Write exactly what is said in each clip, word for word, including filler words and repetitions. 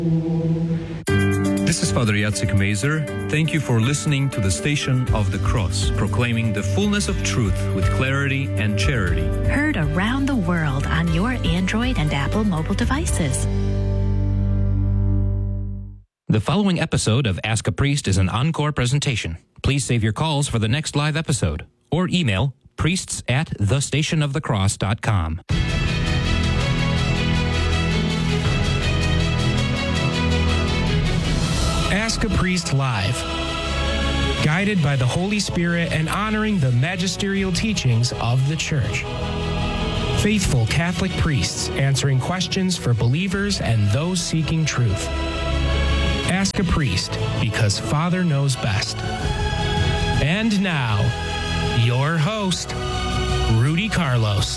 This is Father Jacek Mazer. Thank you for listening to the Station of the Cross, proclaiming the fullness of truth with clarity and charity. Heard around the world on your Android and Apple mobile devices. The following episode of Ask a Priest is an encore presentation. Please save your calls for the next live episode or email priests at the station of the cross dot com. Ask a Priest Live. Guided by the Holy Spirit and honoring the magisterial teachings of the Church. Faithful Catholic priests answering questions for believers and those seeking truth. Ask a Priest, because Father knows best. And now, your host, Rudy Carlos.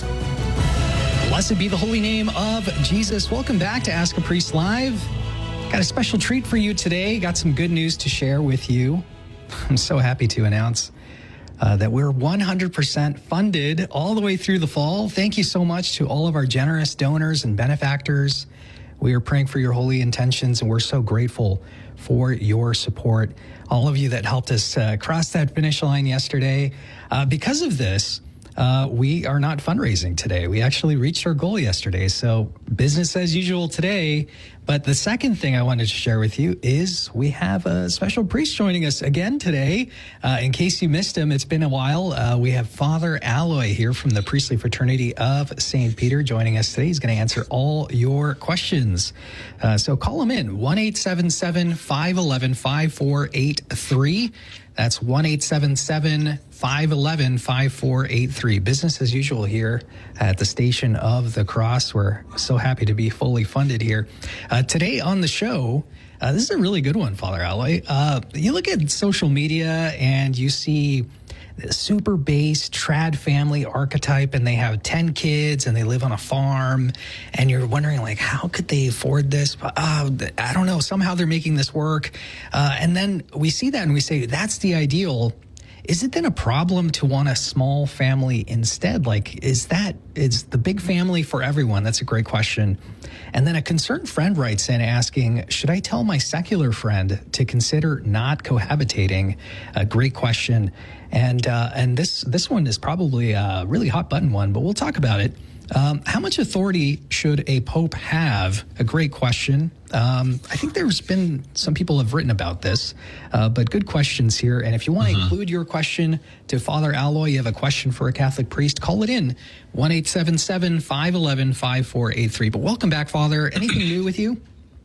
Blessed be the holy name of Jesus. Welcome back to Ask a Priest Live. Got a special treat for you today. Got some good news to share with you. I'm so happy to announce uh, that we're one hundred percent funded all the way through the fall. Thank you so much to all of our generous donors and benefactors. We are praying for your holy intentions, and we're so grateful for your support. All of you that helped us uh, cross that finish line yesterday. Uh, because of this, uh, we are not fundraising today. We actually reached our goal yesterday, so business as usual today. But the second thing I wanted to share with you is we have a special priest joining us again today. Uh, in case you missed him, it's been a while. Uh, we have Father Alloy here from the Priestly Fraternity of Saint Peter joining us today. He's going to answer all your questions. Uh, so call him in, one eight seven seven, five one one, five four eight three. That's one eight seven seven, five one one, five four eight three. Business as usual here at the Station of the Cross. We're so happy to be fully funded here. Uh, today on the show, uh, this is a really good one, Father Alloy. Uh, you look at social media and you see the super base trad family archetype, and they have ten kids and they live on a farm, and you're wondering, like, how could they afford this? Uh, I don't know. Somehow they're making this work. Uh, and then we see that and we say, that's the ideal. Is it then a problem to want a small family instead? Like, is that, is the big family for everyone? That's a great question. And then a concerned friend writes in asking, should I tell my secular friend to consider not cohabitating? A great question. And uh, and this this one is probably a really hot button one, but we'll talk about it. Um, how much authority should a pope have? A great question. Um, I think there's been some people have written about this, uh, but good questions here. And if you want to mm-hmm. include your question to Father Alloy, you have a question for a Catholic priest, call it in, one eight seven seven, five one one, five four eight three. But welcome back, Father. Anything new with you?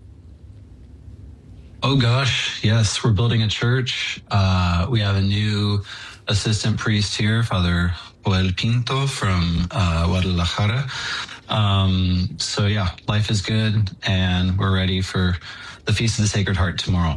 Oh, gosh. Yes, we're building a church. Uh, we have a new assistant priest here, Father Joel Pinto from uh, Guadalajara. Um, so, yeah, life is good, and we're ready for the Feast of the Sacred Heart tomorrow.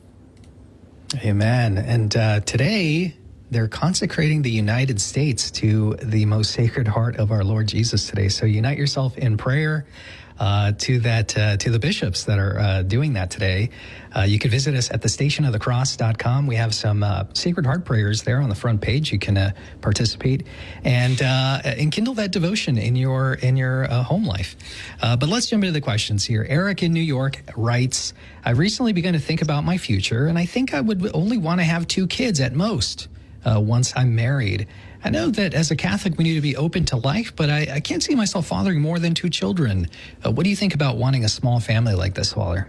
Amen. And uh, today, they're consecrating the United States to the most Sacred Heart of our Lord Jesus today. So unite yourself in prayer. Uh, to that, uh, to the bishops that are uh, doing that today. Uh, you can visit us at the station of the cross dot com. We have some uh, Sacred Heart prayers there on the front page. You can uh, participate and uh, enkindle that devotion in your in your uh, home life. Uh, but let's jump into the questions here. Eric in New York writes, I've recently begun to think about my future, and I think I would only want to have two kids at most uh, once I'm married. I know that as a Catholic, we need to be open to life, but I, I can't see myself fathering more than two children. Uh, what do you think about wanting a small family like this, Father?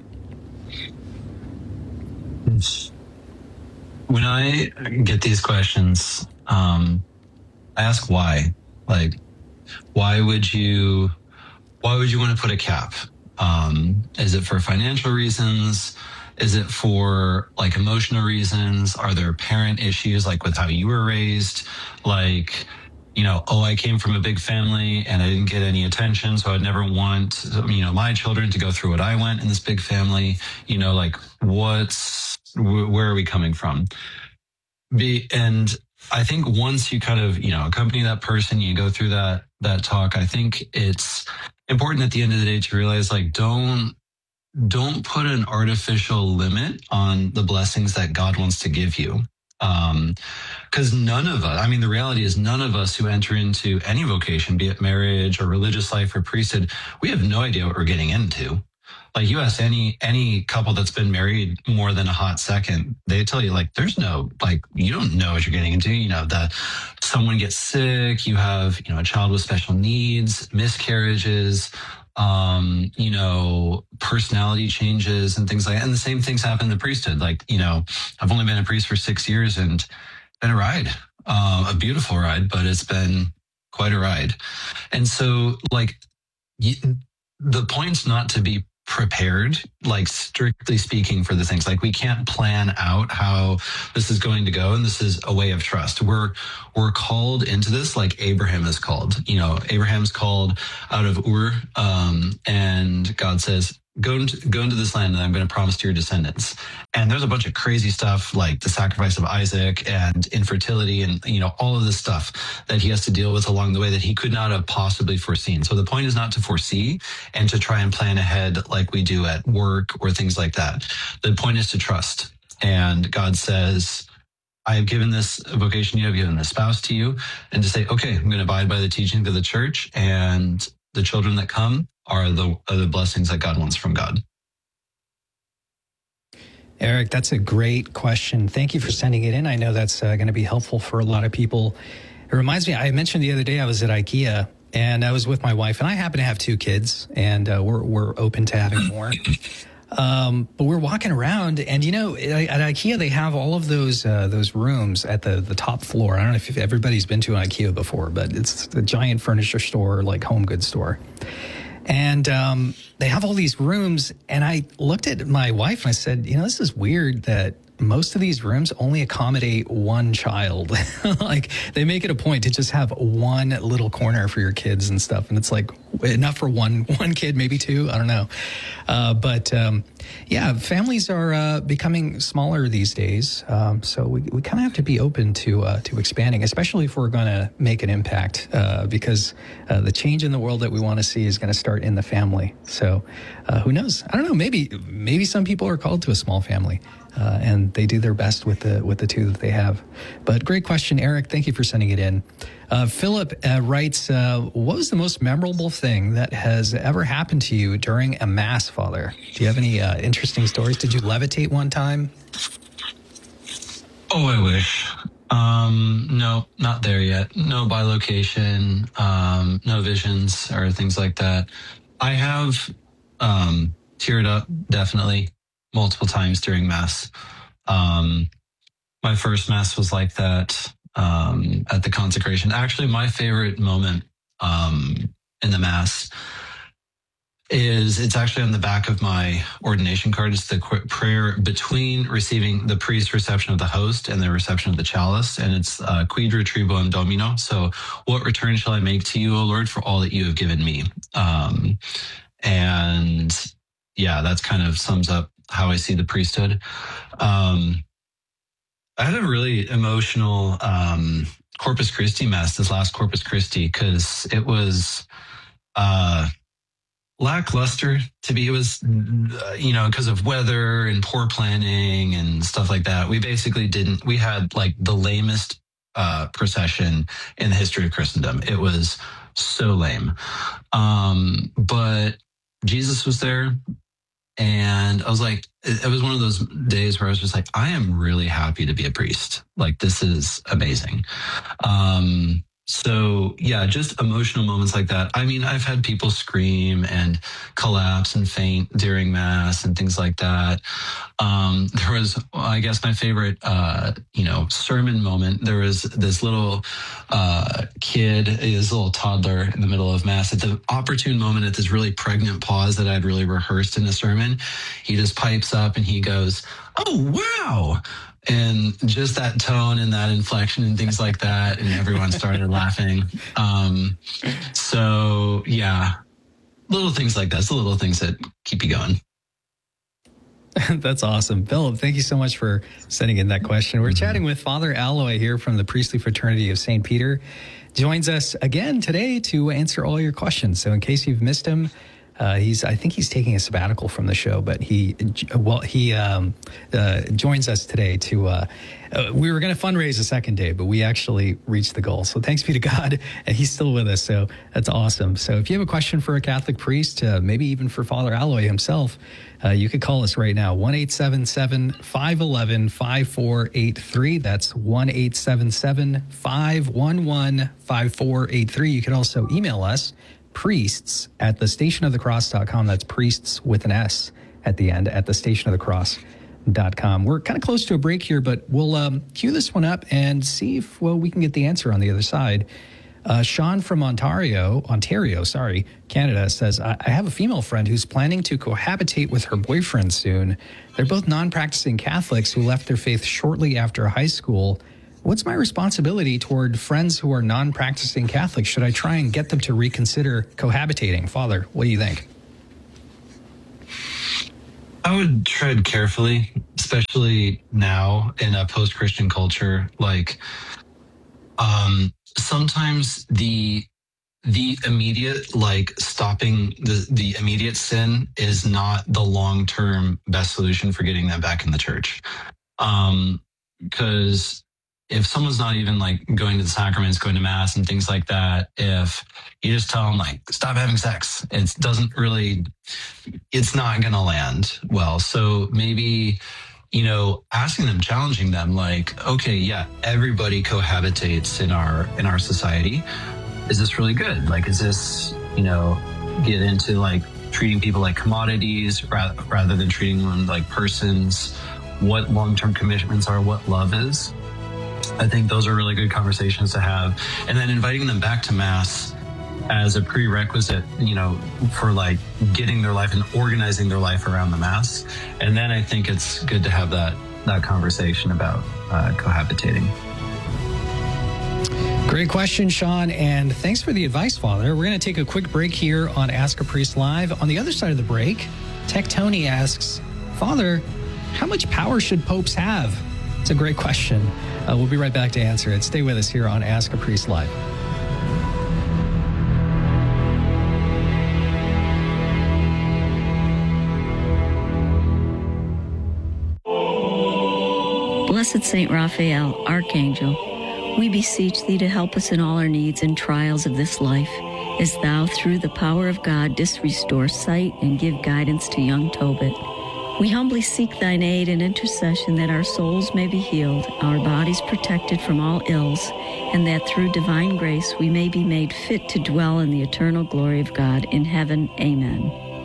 When I get these questions, um, I ask why. Like, why would you, why would you want to put a cap? Um, is it for financial reasons? Is it for like emotional reasons? Are there parent issues like with how you were raised? Like, you know, oh, I came from a big family and I didn't get any attention, so I'd never want, you know, my children to go through what I went in this big family. You know, like what's, wh- where are we coming from? Be, and I think once you kind of, you know, accompany that person, you go through that, that talk, I think it's important at the end of the day to realize, like, don't, don't put an artificial limit on the blessings that God wants to give you. Um, cause none of us, I mean, the reality is none of us who enter into any vocation, be it marriage or religious life or priesthood, we have no idea what we're getting into. Like you ask any any couple that's been married more than a hot second, they tell you like there's no like you don't know what you're getting into. You know, that someone gets sick, you have, you know, a child with special needs, miscarriages, um, you know, personality changes and things like that. And the same things happen in the priesthood. Like, you know, I've only been a priest for six years and it's been a ride, uh, a beautiful ride, but it's been quite a ride. And so like you, the point's not to be prepared, like strictly speaking, for the things. Like we can't plan out how this is going to go, and this is a way of trust. We're we're called into this like Abraham is called. You know, Abraham's called out of Ur, um, and God says, Go into, go into this land that I'm going to promise to your descendants. And there's a bunch of crazy stuff like the sacrifice of Isaac and infertility and, you know, all of this stuff that he has to deal with along the way that he could not have possibly foreseen. So the point is not to foresee and to try and plan ahead like we do at work or things like that. The point is to trust. And God says, I have given this vocation, you have given this spouse to you, and to say, okay, I'm going to abide by the teaching of the church, and the children that come are the are the blessings that God wants from God. Eric, that's a great question. Thank you for sending it in. I know that's uh, going to be helpful for a lot of people. It reminds me, I mentioned the other day I was at IKEA, and I was with my wife, and I happen to have two kids, and uh, we're we're open to having more. Um, but we're walking around, and you know, at, at IKEA they have all of those uh, those rooms at the the top floor. I don't know if everybody's been to an IKEA before, but it's a giant furniture store, like home goods store. And um, they have all these rooms, and I looked at my wife and I said, you know, this is weird that most of these rooms only accommodate one child. Like they make it a point to just have one little corner for your kids and stuff. And it's like enough for one, one kid, maybe two, I don't know. Uh, but um, yeah, families are uh, becoming smaller these days. Um, so we, we kind of have to be open to, uh, to expanding, especially if we're going to make an impact, uh, because uh, the change in the world that we want to see is going to start in the family. So uh, who knows? I don't know. Maybe, maybe some people are called to a small family. Uh, and they do their best with the with the two that they have. But great question, Eric. Thank you for sending it in. Uh, Philip uh, writes, uh, what was the most memorable thing that has ever happened to you during a Mass, Father? Do you have any uh, interesting stories? Did you levitate one time? Oh, I wish. Um, no, not there yet. No bilocation, um, no visions or things like that. I have um, teared up, definitely. Multiple times during Mass. Um, my first Mass was like that um, at the consecration. Actually, my favorite moment um, in the Mass is, it's actually on the back of my ordination card. It's the qu- prayer between receiving the priest's reception of the host and the reception of the chalice. And it's uh, Quid retribuam Domino. So what return shall I make to you, O Lord, for all that you have given me? Um, and yeah, that's kind of sums up how I see the priesthood. Um, I had a really emotional um, Corpus Christi Mass, this last Corpus Christi, because it was uh, lackluster to be. It was, you know, because of weather and poor planning and stuff like that. We basically didn't, we had like the lamest uh, procession in the history of Christendom. It was so lame. Um, but Jesus was there. And I was like, it was one of those days where I was just like, I am really happy to be a priest. Like, this is amazing. Um, so yeah, just emotional moments like that. I mean, I've had people scream and collapse and faint during Mass and things like that. Um, there was, I guess, my favorite, uh, you know, sermon moment. There was this little uh, kid, this little toddler in the middle of Mass at the opportune moment, at this really pregnant pause that I'd really rehearsed in a sermon. He just pipes up and he goes, "Oh, wow." And just that tone and that inflection and things like that. And everyone started laughing. Um, so yeah, little things like that. It's the little things that keep you going. That's awesome. Philip, thank you so much for sending in that question. We're mm-hmm. chatting with Father Alloy here from the Priestly Fraternity of Saint Peter. Joins us again today to answer all your questions. So in case you've missed him, Uh, he's, I think he's taking a sabbatical from the show, but he, well, he um, uh, joins us today to, uh, uh, we were going to fundraise the second day, but we actually reached the goal. So thanks be to God, and he's still with us. So that's awesome. So if you have a question for a Catholic priest, uh, maybe even for Father Alloy himself, uh, you could call us right now, one eight seven seven, five one one, five four eight three. That's one eight seven seven, five one one, five four eight three. You can also email us, priests at the station of the cross dot com. That's priests with an S at the end at the station of the cross dot com. We're kind of close to a break here, but we'll um, cue this one up and see if, well, we can get the answer on the other side. Uh, Sean from Ontario, Ontario, sorry, Canada says, I, I have a female friend who's planning to cohabitate with her boyfriend soon. They're both non-practicing Catholics who left their faith shortly after high school. What's my responsibility toward friends who are non-practicing Catholics? Should I try and get them to reconsider cohabitating? Father, what do you think? I would tread carefully, especially now in a post-Christian culture. Like, um, sometimes the the immediate, like stopping the the immediate sin is not the long-term best solution for getting them back in the church. Um, because if someone's not even like going to the sacraments, going to mass and things like that, if you just tell them like, stop having sex, it doesn't really, it's not going to land well. So maybe, you know, asking them, challenging them like, okay, yeah, everybody cohabitates in our, in our society. Is this really good? Like, is this, you know, get into like treating people like commodities rather, rather than treating them like persons, what long-term commitments are, what love is. I think those are really good conversations to have. And then inviting them back to Mass as a prerequisite, you know, for like getting their life and organizing their life around the Mass. And then I think it's good to have that, that conversation about uh, cohabitating. Great question, Sean, and thanks for the advice, Father. We're going to take a quick break here on Ask a Priest Live. On the other side of the break, Tech Tony asks, Father, how much power should popes have? It's a great question. Uh, we'll be right back to answer it. Stay with us here on Ask a Priest Live. Blessed Saint Raphael, Archangel, we beseech thee to help us in all our needs and trials of this life, as thou, through the power of God, didst restore sight and give guidance to young Tobit. We humbly seek thine aid and intercession that our souls may be healed, our bodies protected from all ills, and that through divine grace we may be made fit to dwell in the eternal glory of God in heaven. Amen.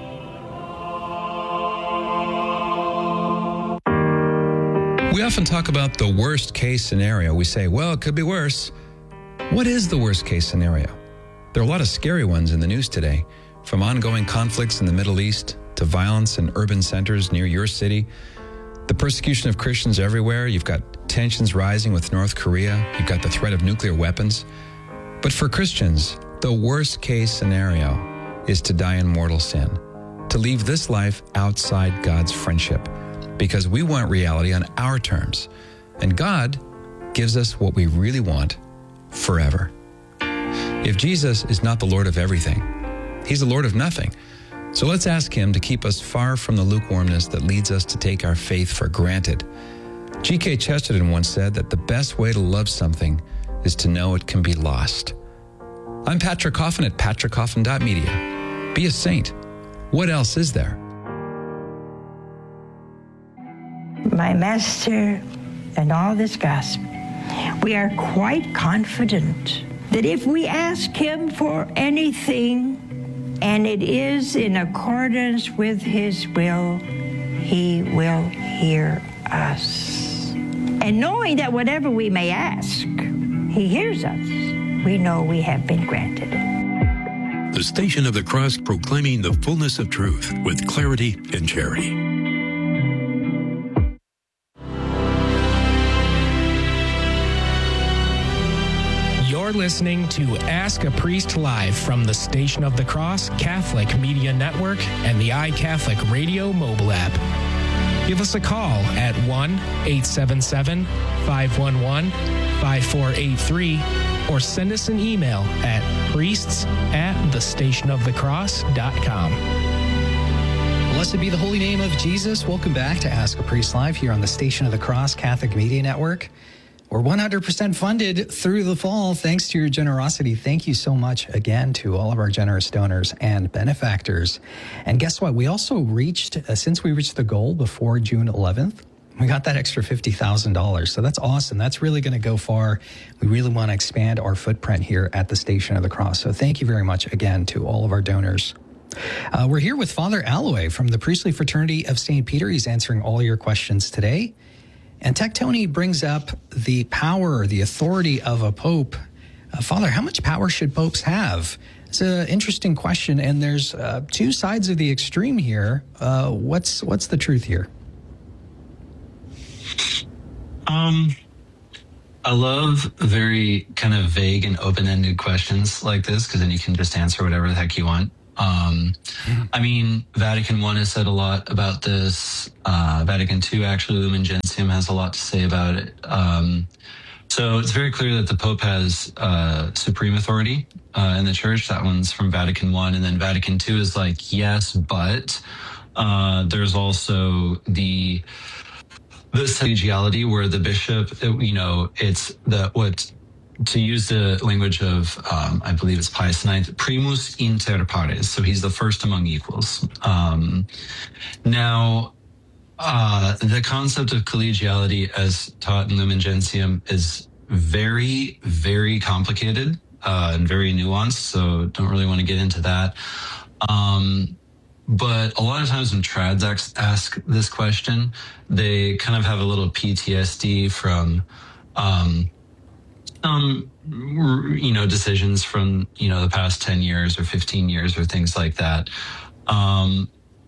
We often talk about the worst case scenario. We say, well, it could be worse. What is the worst case scenario? There are a lot of scary ones in the news today, from ongoing conflicts in the Middle East to violence in urban centers near your city, the persecution of Christians everywhere. You've got tensions rising with North Korea. You've got the threat of nuclear weapons. But for Christians, the worst case scenario is to die in mortal sin, to leave this life outside God's friendship, because we want reality on our terms. And God gives us what we really want forever. If Jesus is not the Lord of everything, he's the Lord of nothing. So let's ask him to keep us far from the lukewarmness that leads us to take our faith for granted. G K Chesterton once said that the best way to love something is to know it can be lost. I'm Patrick Coffin at patrick coffin dot media. Be a saint. What else is there? My Master and all this gospel, we are quite confident that if we ask him for anything, and it is in accordance with his will, he will hear us. And knowing that whatever we may ask, he hears us, we know we have been granted. The Station of the Cross, proclaiming the fullness of truth with clarity and charity. You're listening to Ask a Priest Live from the Station of the Cross Catholic Media Network and the iCatholic Radio mobile app. Give us a call at one eight seven seven, five one one, five four eight three or send us an email at priests at the station of the cross dot com. Blessed be the holy name of Jesus. Welcome back to Ask a Priest Live here on the Station of the Cross Catholic Media Network. We're one hundred percent funded through the fall thanks to your generosity. Thank you so much again to all of our generous donors and benefactors. And guess what? We also reached, uh, since we reached the goal before June eleventh, we got that extra fifty thousand dollars. So that's awesome. That's really going to go far. We really want to expand our footprint here at the Station of the Cross. So thank you very much again to all of our donors. Uh, we're here with Father Alloway from the Priestly Fraternity of Saint Peter. He's answering all your questions today. And Tech Tony brings up the power, the authority of a pope. Uh, Father, how much power should popes have? It's an interesting question, and there's uh, two sides of the extreme here. Uh, what's what's the truth here? Um, I love very kind of vague and open-ended questions like this, because then you can just answer whatever the heck you want. Um, I mean, Vatican I has said a lot about this. Uh, Vatican two, actually, Lumen Gentium has a lot to say about it. Um, so it's very clear that the Pope has uh, supreme authority uh, in the Church. That one's from Vatican I. And then Vatican two is like, yes, but uh, there's also the the collegiality where the bishop, you know, it's the what. To use the language of, um, I believe it's Pius the ninth, primus inter pares. So he's the first among equals. Um, now, uh, the concept of collegiality as taught in Lumen Gentium is very, very complicated uh, and very nuanced. So don't really want to get into that. Um, but a lot of times when trads ask, ask this question, they kind of have a little P T S D from, um, Um, you know, decisions from, you know, the past ten years or fifteen years or things like that. Um,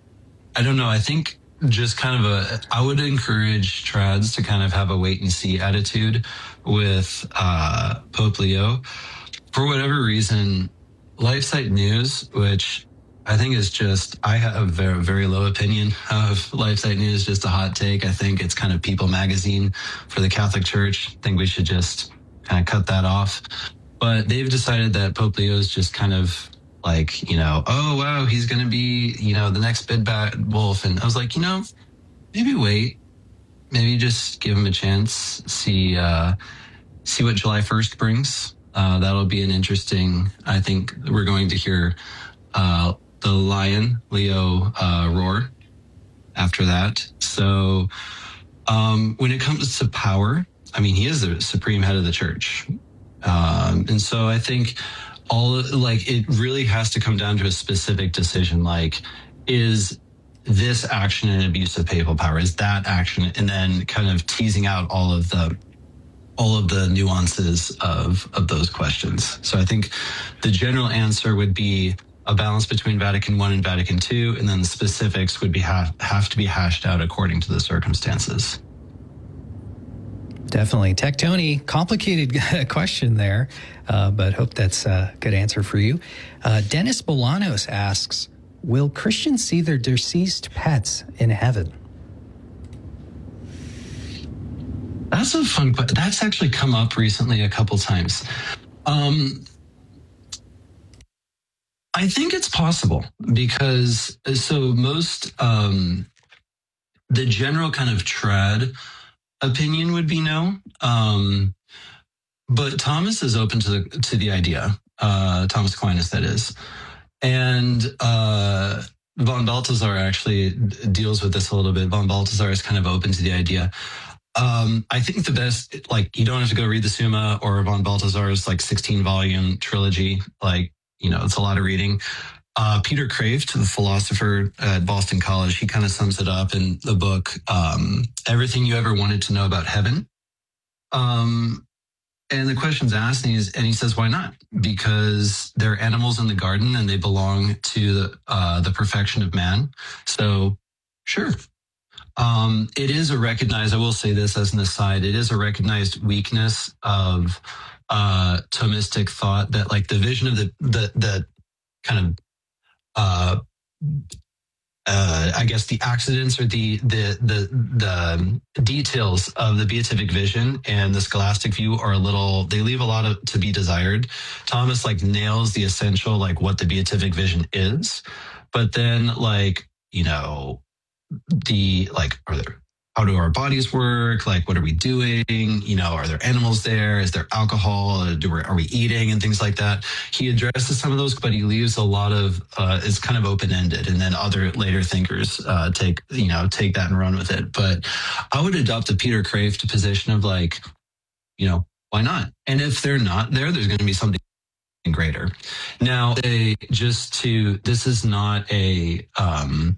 I don't know. I think just kind of a, I would encourage trads to kind of have a wait and see attitude with, uh, Pope Leo. For whatever reason, LifeSite News, which I think is just, I have a very, very low opinion of LifeSite News, just a hot take. I think it's kind of People Magazine for the Catholic Church. I think we should just kind of cut that off. But they've decided that Pope Leo is just kind of like, you know, oh, wow, he's going to be, you know, the next big bad wolf. And I was like, you know, maybe wait, maybe just give him a chance, see, uh, see what July first brings. Uh, that'll be an interesting, I think we're going to hear, uh, the lion, Leo, uh, roar after that. So, um, when it comes to power, I mean, he is the supreme head of the Church. Um, and so I think all like it really has to come down to a specific decision. Like, is this action an abuse of papal power? Is that action? And then kind of teasing out all of the, all of the nuances of, of those questions. So I think the general answer would be a balance between Vatican I and Vatican two, and then the specifics would be have, have to be hashed out according to the circumstances. Definitely. Tech Tony, complicated question there, uh, but hope that's a good answer for you. Uh, Dennis Bolanos asks, will Christians see their deceased pets in heaven? That's a fun question. That's actually come up recently a couple times. Um, I think it's possible because, so most, um, the general kind of trad opinion would be no. Um, but Thomas is open to the, to the idea, uh, Thomas Aquinas, that is. And, uh, Von Balthasar actually deals with this a little bit. Von Balthasar is kind of open to the idea. Um, I think the best, like, you don't have to go read the Summa or Von Balthasar's like sixteen volume trilogy. Like, you know, it's a lot of reading. Uh, Peter Kraft, the philosopher at Boston College, he kind of sums it up in the book, um, Everything You Ever Wanted to Know About Heaven. Um, and the question's asked, and, he's, and he says, why not? Because they're animals in the garden and they belong to the, uh, the perfection of man. So, sure. Um, it is a recognized, I will say this as an aside, it is a recognized weakness of uh, Thomistic thought that like the vision of the, the, the kind of Uh, uh, I guess the accidents or the, the the the details of the beatific vision and the scholastic view are a little, they leave a lot of to be desired. Thomas like nails the essential, like what the beatific vision is, but then like, you know, the like, are there, how do our bodies work? Like, what are we doing? You know, are there animals there? Is there alcohol? Do we, are we eating and things like that? He addresses some of those, but he leaves a lot of, uh, it's kind of open-ended. And then other later thinkers uh, take, you know, take that and run with it. But I would adopt the Peter Kraft position of like, you know, why not? And if they're not there, there's going to be something greater. Now, they, just to, this is not a, um,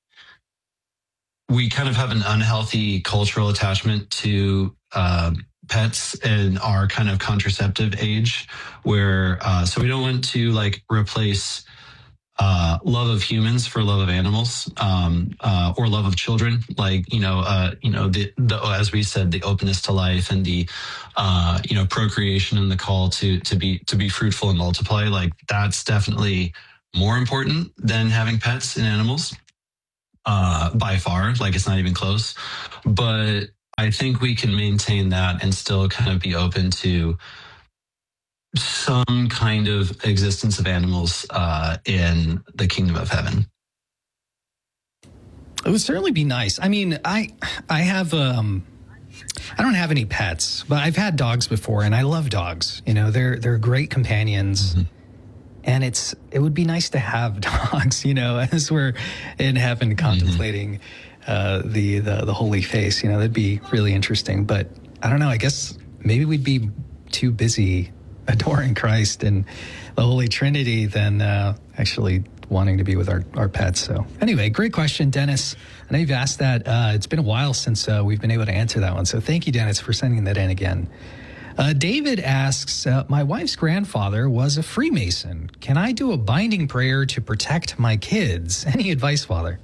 we kind of have an unhealthy cultural attachment to uh, pets in our kind of contraceptive age, where uh, so we don't want to like replace uh, love of humans for love of animals, um, uh, or love of children. Like you know, uh, you know, the, the as we said, the openness to life and the uh, you know procreation and the call to to be to be fruitful and multiply. Like that's definitely more important than having pets and animals. Uh, by far, like it's not even close. But I think we can maintain that and still kind of be open to some kind of existence of animals uh, in the kingdom of heaven. It would certainly be nice. I mean, I I have um, I don't have any pets, but I've had dogs before, and I love dogs. You know, they're they're great companions. Mm-hmm. And it's it would be nice to have dogs, you know, as we're in heaven contemplating mm-hmm. uh, the, the the holy face. You know, that'd be really interesting. But I don't know. I guess maybe we'd be too busy adoring Christ and the Holy Trinity than uh, actually wanting to be with our, our pets. So anyway, great question, Dennis. I know you've asked that. Uh, it's been a while since uh, we've been able to answer that one. So thank you, Dennis, for sending that in again. Uh, David asks, uh, my wife's grandfather was a Freemason. Can I do a binding prayer to protect my kids? Any advice, Father?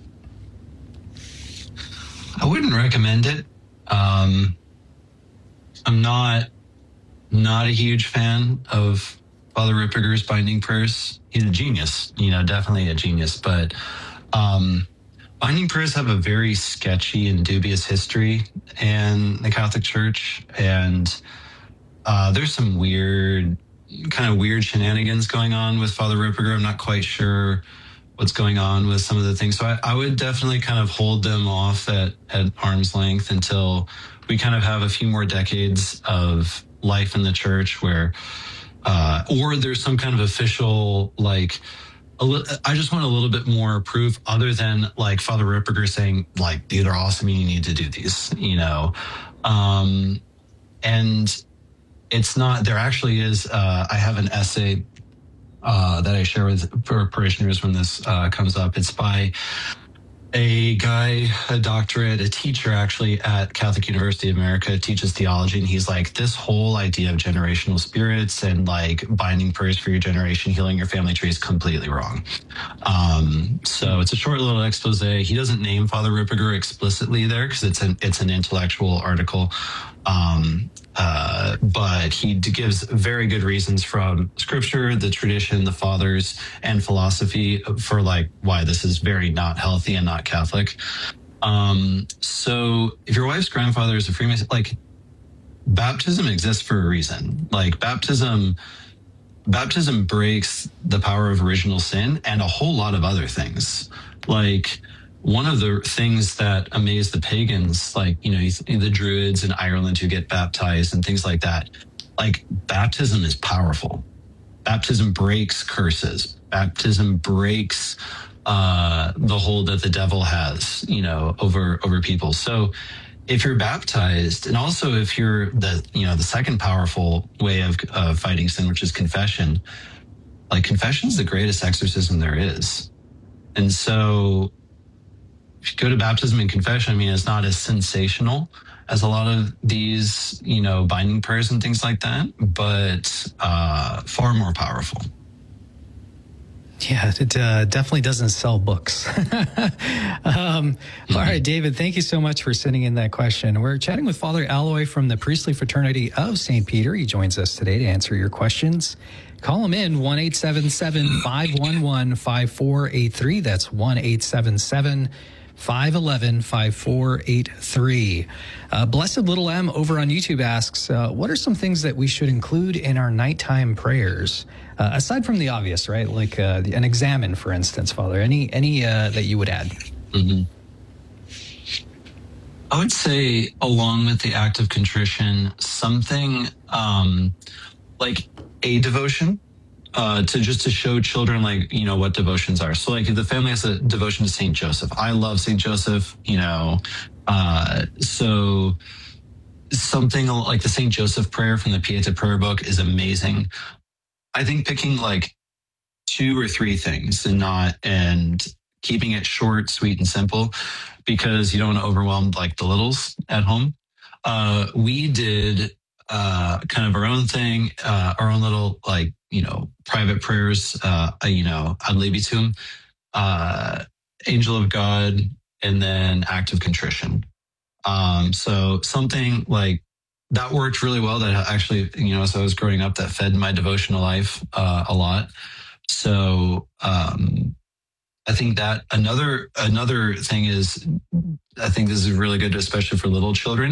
I wouldn't recommend it. Um, I'm not not a huge fan of Father Ripperger's binding prayers. He's a genius, you know, definitely a genius. But um, binding prayers have a very sketchy and dubious history in the Catholic Church, and Uh, there's some weird, kind of weird shenanigans going on with Father Ripperger. I'm not quite sure what's going on with some of the things. So I, I would definitely kind of hold them off at, at arm's length until we kind of have a few more decades of life in the church where, uh, or there's some kind of official, like, a li- I just want a little bit more proof other than like Father Ripperger saying like, these are awesome, you need to do these, you know? Um, and It's not, there actually is, uh, I have an essay uh, that I share with parishioners when this uh, comes up. It's by a guy, a doctorate, a teacher actually at Catholic University of America, teaches theology. And he's like, this whole idea of generational spirits and like binding prayers for your generation, healing your family tree is completely wrong. Um, so it's a short little expose. He doesn't name Father Ripperger explicitly there because it's an, it's an intellectual article. Um, uh, but he gives very good reasons from scripture, the tradition, the fathers, and philosophy for like why this is very not healthy and not Catholic. Um, so if your wife's grandfather is a Freemason, like baptism exists for a reason. Like baptism, baptism breaks the power of original sin and a whole lot of other things. Like, one of the things that amazed the pagans, like, you know, the Druids in Ireland who get baptized and things like that, like baptism is powerful. Baptism breaks curses. Baptism breaks uh, the hold that the devil has, you know, over, over people. So if you're baptized, and also if you're the, you know, the second powerful way of uh, fighting sin, which is confession, like confession is the greatest exorcism there is. And so if you go to baptism and confession, I mean, it's not as sensational as a lot of these, you know, binding prayers and things like that, but uh, far more powerful. Yeah, it uh, definitely doesn't sell books. um, all right, David, thank you so much for sending in that question. We're chatting with Father Alloy from the Priestly Fraternity of Saint Peter. He joins us today to answer your questions. Call him in, one eight seven seven, five one one, five four eight three. That's one eight seven seven, five one one, five four eight three. Uh, Blessed Little M over on YouTube asks, uh, what are some things that we should include in our nighttime prayers? Uh, aside from the obvious, right? Like uh, an examen, for instance, Father. Any any uh, that you would add? Mm-hmm. I would say, along with the act of contrition, something um, like a devotion. Uh, to just to show children, like, you know, what devotions are. So like if the family has a devotion to Saint Joseph, I love Saint Joseph, you know, uh, so something like the Saint Joseph prayer from the Pieta prayer book is amazing. I think picking like two or three things and not, and keeping it short, sweet, and simple, because you don't want to overwhelm like the littles at home. Uh, we did uh, kind of our own thing, uh, our own little like, you know, private prayers, uh, you know, ad libitum, uh, Angel of God, and then act of contrition. Um, so something like that worked really well. That actually, you know, as I was growing up, that fed my devotional life uh, a lot. So um, I think that another another thing is, I think this is really good, especially for little children.